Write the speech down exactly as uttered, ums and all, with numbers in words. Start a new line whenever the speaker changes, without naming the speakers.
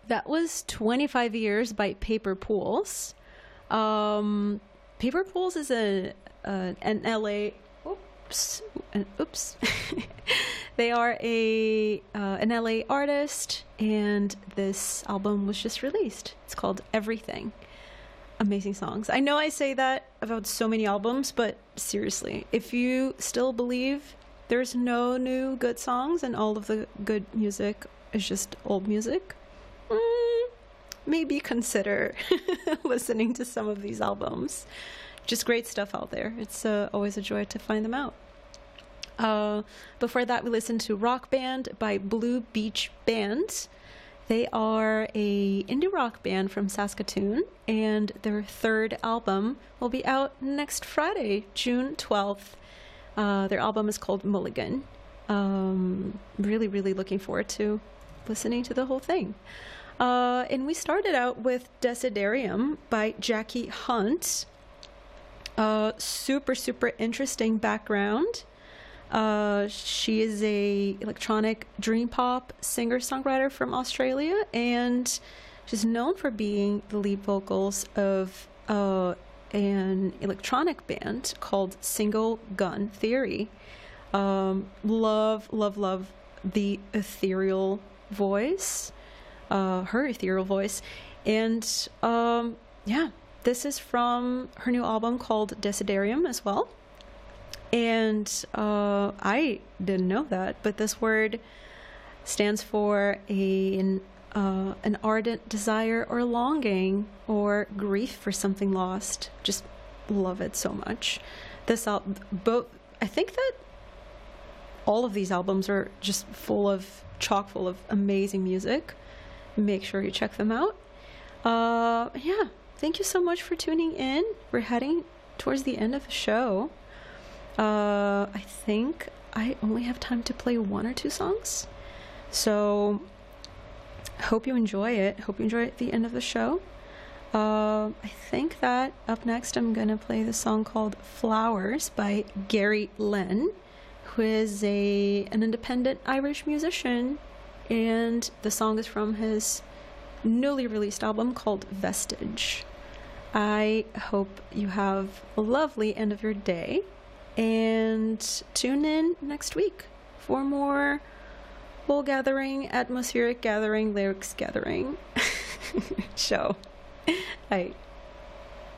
That was twenty-five Years by Paper Pools. Um, Paper Pools is a, a an L A. Oops, an, oops. They are a uh, an L A artist, and this album was just released. It's called Everything. Amazing songs. I know I say that about so many albums, but seriously, if you still believe there's no new good songs and all of the good music is just old music, mm, maybe consider listening to some of these albums. Just great stuff out there. It's uh, always a joy to find them out. Uh, before that, we listened to Rock Band by Blue Beach Band. They are a indie rock band from Saskatoon, and their third album will be out next Friday, June twelfth. Uh, their album is called Mulligan. Um, really, really looking forward to listening to the whole thing. Uh, and we started out with Desiderium by Jackie Hunt. Uh, super, super interesting background. Uh, she is a electronic dream pop singer-songwriter from Australia, and she's known for being the lead vocals of uh, an electronic band called Single Gun Theory. Um, love, love, love the ethereal voice, uh, her ethereal voice, and um, yeah, this is from her new album called Desiderium as well. And uh, I didn't know that, but this word stands for a, an, uh, an ardent desire or longing or grief for something lost. Just love it so much. This al- both, I think that all of these albums are just full of, chock full of amazing music. Make sure you check them out. Uh, yeah, thank you so much for tuning in. We're heading towards the end of the show. Uh, I think I only have time to play one or two songs. So, hope you enjoy it. Hope you enjoy the end of the show. Uh, I think that up next I'm going to play the song called Flowers by Gary Lenn, who is a an independent Irish musician. And the song is from his newly released album called Vestige. I hope you have a lovely end of your day. And tune in next week for more Wool Gathering, Atmospheric Gathering, Lyrics Gathering show. Bye.